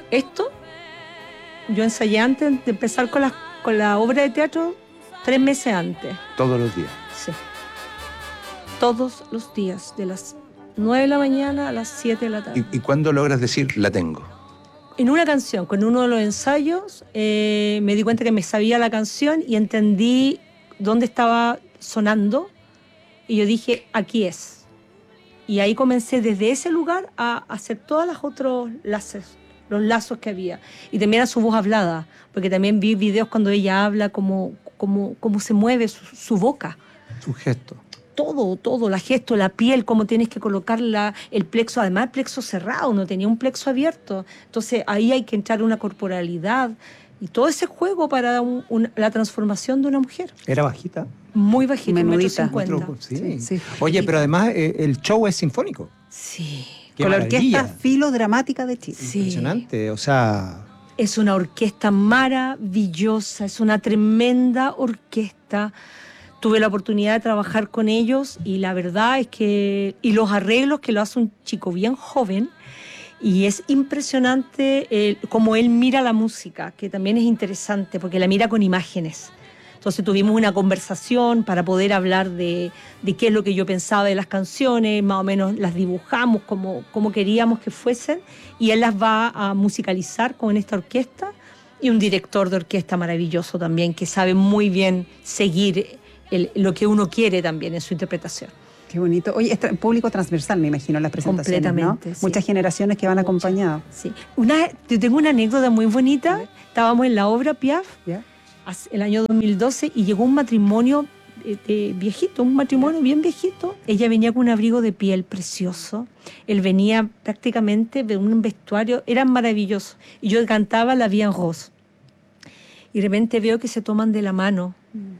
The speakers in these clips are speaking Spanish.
Esto, yo ensayé antes de empezar con la obra de teatro 3 meses antes. ¿Todos los días? Sí. Todos los días, de las 9 de la mañana a las 7 de la tarde. ¿Y cuándo logras decir, la tengo? En una canción, con uno de los ensayos, me di cuenta que me sabía la canción y entendí dónde estaba sonando. Y yo dije, aquí es. Y ahí comencé desde ese lugar a hacer todos los otros los lazos que había. Y también a su voz hablada, porque también vi videos cuando ella habla, cómo se mueve su boca. Su gesto. Todo, la gesto, la piel, cómo tienes que colocar el plexo, además el plexo cerrado, no tenía un plexo abierto. Entonces ahí hay que entrar una corporalidad y todo ese juego para la transformación de una mujer. ¿Era bajita? Muy bajita, menudita. 1,50 m. Sí. Oye, pero además el show es sinfónico. Sí. Qué con la maravilla. Orquesta Filodramática de Chile. Sí. Impresionante, o sea... Es una orquesta maravillosa, es una tremenda orquesta. Tuve la oportunidad de trabajar con ellos y la verdad es que... Y los arreglos que lo hace un chico bien joven. Y es impresionante cómo él mira la música, que también es interesante porque la mira con imágenes. Entonces tuvimos una conversación para poder hablar de qué es lo que yo pensaba de las canciones, más o menos las dibujamos como queríamos que fuesen, y él las va a musicalizar con esta orquesta, y un director de orquesta maravilloso también, que sabe muy bien seguir lo que uno quiere también en su interpretación. Qué bonito. Oye, es público transversal, me imagino, las presentaciones, Completamente, ¿no? sí. Muchas generaciones que van acompañadas. Sí. Yo tengo una anécdota muy bonita. Estábamos en la obra Piaf, ¿Ya? el año 2012, y llegó un matrimonio viejito, un matrimonio bien viejito. Ella venía con un abrigo de piel precioso. Él venía prácticamente de un vestuario, eran maravillosos. Y yo cantaba La Vie en Rose. Y de repente veo que se toman de la mano.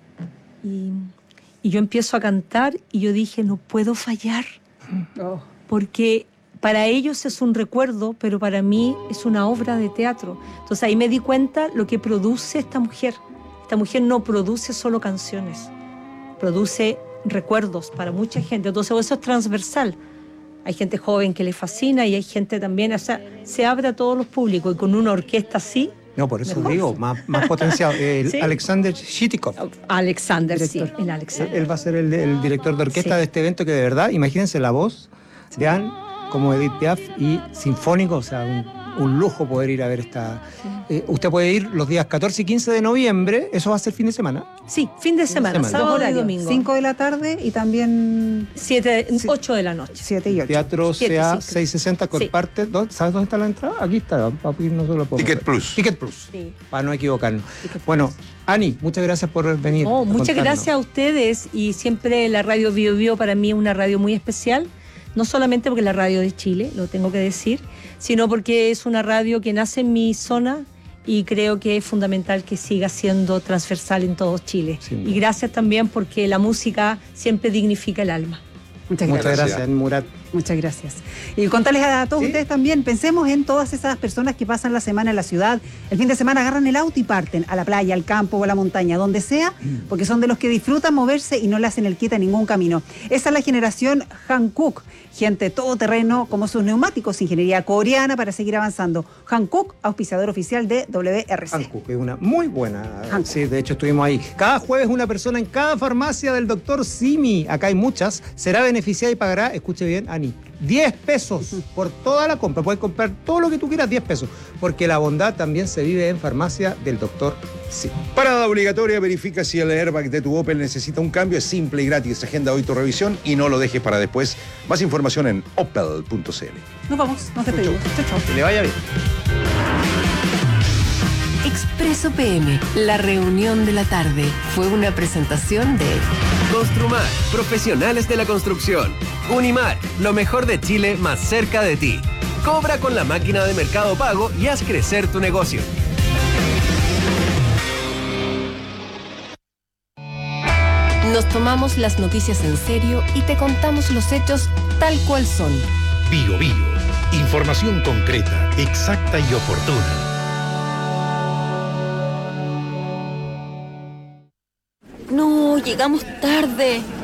Y yo empiezo a cantar y yo dije, no puedo fallar. Oh. Porque para ellos es un recuerdo, pero para mí es una obra de teatro. Entonces ahí me di cuenta lo que produce esta mujer. Esta mujer no produce solo canciones, produce recuerdos para mucha gente. Entonces eso es transversal. Hay gente joven que le fascina y hay gente también, o sea, se abre a todos los públicos y con una orquesta así. No, por eso mejor. digo, más potenciado. ¿Sí? Alexander Shitikov. Alexander, Director. sí, el Alexander. Él va a ser el director de orquesta Sí. de este evento que de verdad, imagínense la voz de Anne como Edith Piaf y sinfónico, o sea, un lujo poder ir a ver esta... usted puede ir los días 14 y 15 de noviembre, eso va a ser fin de semana. Sí, fin de semana, semana. sábado y Horarios, domingo. 5 de la tarde y también 8 de la noche. 7 y 8. Teatro Siete, CA sí, 660 con sí. parte. ¿Sabes dónde está la entrada? Aquí está, para ir nosotros podemos Ticket ver. Plus. Ticket Plus, Sí. para no equivocarnos. Ticket Bueno, Ani, muchas gracias por venir. Oh, a muchas contarnos. gracias a ustedes, y siempre la radio Bio Bio para mí es una radio muy especial, no solamente porque es la radio de Chile, lo tengo que decir, sino porque es una radio que nace en mi zona y creo que es fundamental que siga siendo transversal en todo Chile. Sin Y gracias también porque la música siempre dignifica el alma. Muchas Muchas gracias. gracias, Murat. Muchas gracias. Y contarles a todos ¿Sí? ustedes también, pensemos en todas esas personas que pasan la semana en la ciudad, el fin de semana agarran el auto y parten a la playa, al campo o a la montaña, donde sea, porque son de los que disfrutan moverse y no le hacen el quite a ningún camino. Esa es la generación Hankook, gente todoterreno como sus neumáticos, ingeniería coreana para seguir avanzando. Hankook, auspiciador oficial de WRC. Hankook, es una muy buena. Hankook. Sí, de hecho estuvimos ahí. Cada jueves una persona en cada farmacia del doctor Simi. Acá hay muchas. Será beneficiada y pagará, escuche bien, Ani, 10 pesos por toda la compra. Puedes comprar todo lo que tú quieras, 10 pesos. Porque la bondad también se vive en farmacia del doctor Simi. Parada obligatoria, verifica si el airbag de tu Opel necesita un cambio. Es simple y gratis. Agenda hoy tu revisión y no lo dejes para después. Más información en opel.cl. Nos vamos, nos despedimos. Chau, chau. Que le vaya bien. Expreso PM, la reunión de la tarde, fue una presentación de Construmar, profesionales de la construcción. Unimar, lo mejor de Chile más cerca de ti. Cobra con la máquina de Mercado Pago y haz crecer tu negocio. Nos tomamos las noticias en serio y te contamos los hechos tal cual son. Bio Bio. Información concreta, exacta y oportuna. No, llegamos tarde.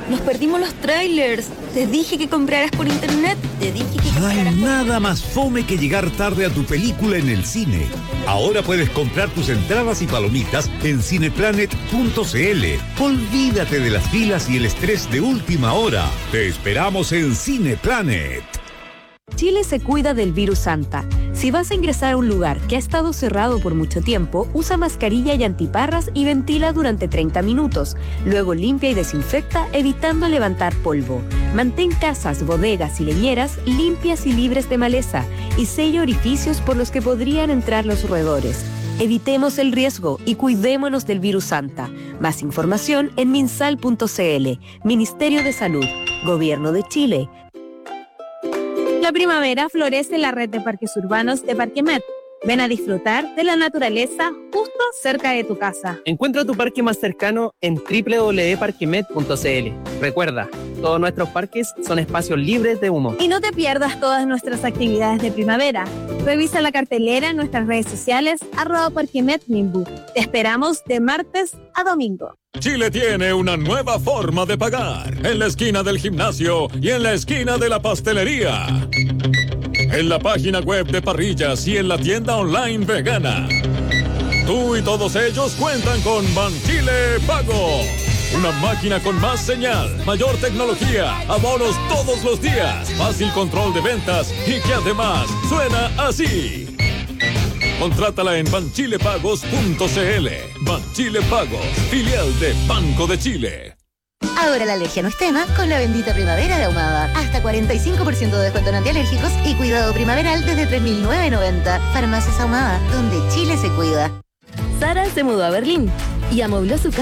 Nos perdimos los trailers. Te dije que compraras por internet. Te dije que No hay compraras por... nada más fome que llegar tarde a tu película en el cine. Ahora puedes comprar tus entradas y palomitas en cineplanet.cl. Olvídate de las filas y el estrés de última hora. Te esperamos en Cineplanet. Chile se cuida del virus Santa. Si vas a ingresar a un lugar que ha estado cerrado por mucho tiempo, usa mascarilla y antiparras y ventila durante 30 minutos. Luego limpia y desinfecta, evitando levantar polvo. Mantén casas, bodegas y leñeras limpias y libres de maleza y sella orificios por los que podrían entrar los roedores. Evitemos el riesgo y cuidémonos del virus Santa. Más información en minsal.cl. Ministerio de Salud. Gobierno de Chile. La primavera florece en la red de parques urbanos de Parquemet. Ven a disfrutar de la naturaleza justo cerca de tu casa. Encuentra tu parque más cercano en www.parquemet.cl. Recuerda, todos nuestros parques son espacios libres de humo. Y no te pierdas todas nuestras actividades de primavera. Revisa la cartelera en nuestras redes sociales @parquemetminbu. Te esperamos de martes a domingo. Chile tiene una nueva forma de pagar, en la esquina del gimnasio y en la esquina de la pastelería. En la página web de Parrillas y en la tienda online vegana. Tú y todos ellos cuentan con Banchile Pago. Una máquina con más señal, mayor tecnología, abonos todos los días, fácil control de ventas y que además suena así. Contrátala en banchilepagos.cl. Banchile Pagos, filial de Banco de Chile. Ahora la alergia no es tema con la bendita primavera de Ahumada. Hasta 45% de descuento en antialérgicos y cuidado primaveral desde 3.990. Farmacias Ahumada, donde Chile se cuida. Sara se mudó a Berlín y amobló su casa